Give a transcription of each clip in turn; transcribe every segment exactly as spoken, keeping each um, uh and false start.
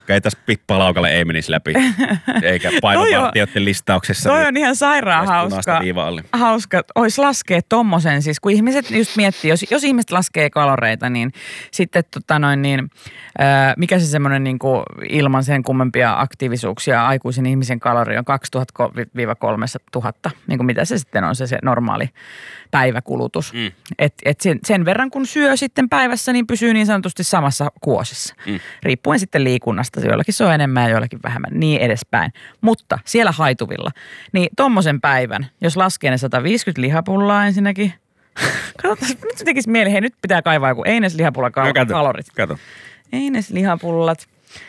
Ei tässä pippalaukalle ei menisi läpi, eikä painovartijoiden listauksessa. Toi niin on ihan sairaan hauska. Hauska. Ois laskea tommosen siis, kun ihmiset just miettii, jos, jos ihmiset laskee kaloreita, niin sitten tota noin niin, ää, mikä se semmoinen niin kuin ilman sen kummempia aktiivisuuksia aikuisen ihmisen kalori on kaksituhatta kolmetuhatta, niin kuin mitä se sitten on se, se normaali päiväkulutus. Mm. Et, et sen, sen verran kun syö sitten päivässä, niin pysyy niin sanotusti samassa kuosissa. Mm. Riippuen sitten liikunnasta. Joillakin se on enemmän ja joillakin vähemmän. Niin edespäin. Mutta siellä haituvilla. Niin tommosen päivän, jos laskee ne sata viisikymmentä lihapullaa ensinnäkin. Katsotaan, nyt se tekisi mieli. Hei, nyt pitää kaivaa joku Eines lihapulla kal- no, kato, kalorit. Kato. Eines lihapullat.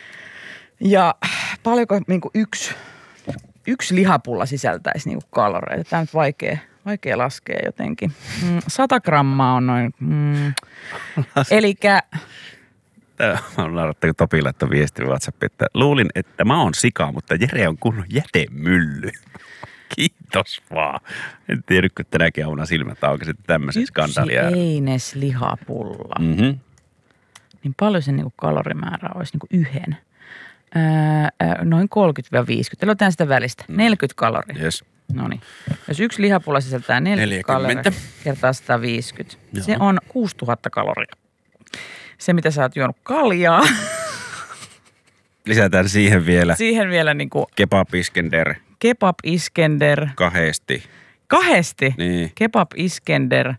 Ja paljonko niin kuin yksi, yksi lihapulla sisältäisi niin kuin kaloreita? Tämä on nyt vaikea. Vaikea laskea jotenkin. Mm, sata grammaa on noin. Mm. Elikkä... Tämä on naurattanut Topi laittoi viestin WhatsApp, että luulin, että mä oon sika, mutta Jere on kunnon jätemylly. Kiitos vaan. En tiedä, kun tänäkin aamuna silmät aukaiset tämmöisen skandaalia. Yksi Eines lihapulla. Mm-hmm. Niin paljon sen niinku kalorimäärä olisi niinku yhden. Öö, noin kolmekymmentä viisikymmentä. Eli otetaan sitä välistä. neljäkymmentä kaloria. Yes. No niin. Jos yksi lihapulla sisältää neljäkymmentä, neljäkymmentä. Kaloria kertaa sata viisikymmentä. Joo. Se on kuusituhatta kaloria. Se, mitä sä oot juonut kaljaa. Lisätään siihen vielä. Siihen vielä niinku... Kebab Iskender. Kebab Iskender. Kahdesti. Kahdesti? Niin. Kebab Iskender.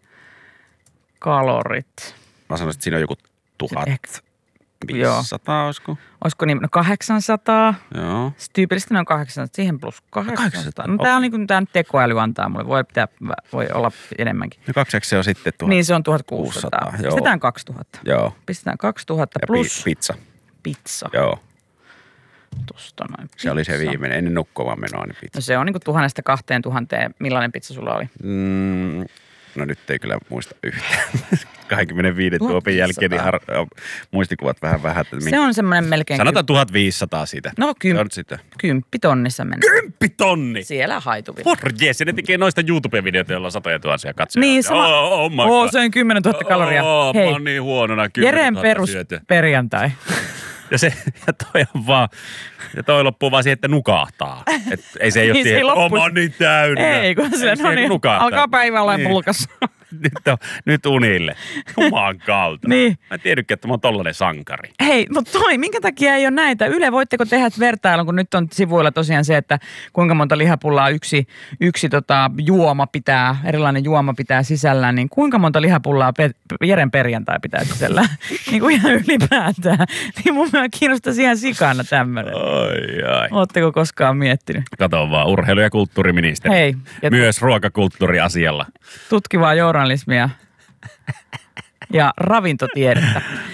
Kalorit. Mä sanoisin, että siinä on joku tuhat. viisisataa olisiko? Olisiko niin, no kahdeksansataa. Joo. Se tyypillisesti on kahdeksansataa, siihen plus kahdeksansataa. No tää on niin kuin tää nyt tekoäly antaa mulle, voi, pitää, voi olla enemmänkin. No kakseksi se on sitten tuhat. Niin se on tuhatkuusisataa. Pistetään kaksituhatta. Joo. Pistetään kaksituhatta ja plus. Pi- pizza. Pizza. Joo. Tuosta noin pizza. Se oli se viimeinen, ennen nukkumaan menoa niin pizza. No se on niin kuin tuhannesta kahteen tuhanteen. Millainen pizza sulla oli? Mm. No nyt ei kyllä muista yhtään. kaksikymmentäviisi tuopin jälkeen niin har- muistikuvat vähän vähän. Se on semmoinen melkein... Sanotaan tuhatviisisataa siitä. No kymp- kymppitonnissa mennään. Kymppitonni? Siellä haituvilla. Porjees, ja ne tekee noista YouTube-videoita, joilla on satoja tuhansia katsojia. Niin, sama. Oh, oh, oh se on kymmenentuhatta kaloria. Oh, Hei, mä oon niin huonona Jereen perus syötyä. Perjantai. Ja, se, ja toi on vaan, ja toi loppuu vaan siihen, että nukahtaa. Et ei se ei ole niin siihen, että mä oon niin täynnä. Ei, kun se, no niin, alkaa päivä olla niin. Mulkassa. Nyt, on, nyt unille. Juman kautta. Niin. Mä en tiedäkään, että mä oon tollainen sankari. Hei, mutta toi, minkä takia ei ole näitä? Yle, voitteko tehdä vertailun, kun nyt on sivuilla tosiaan se, että kuinka monta lihapullaa yksi, yksi tota, juoma pitää, erilainen juoma pitää sisällään, niin kuinka monta lihapullaa pe- Jeren perjantai pitää sisällään? niin kuin ihan ylipäätään. Niin mun mielestä kiinnostaisi ihan sikana tämmöinen. Ai ai. Ootteko koskaan miettinyt? Kato vaan, urheilu- ja kulttuuriministeri. Hei. Ja myös ruokakulttuuriasialla. Tutkivaa journalismia ja ravintotiedettä.